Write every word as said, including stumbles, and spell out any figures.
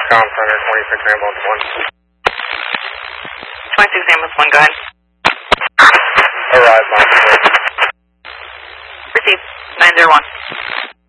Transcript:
Com Center, twenty-six ambulance one. twenty-six ambulance one, go ahead. Arrive, nine zero one. Proceed, nine zero one.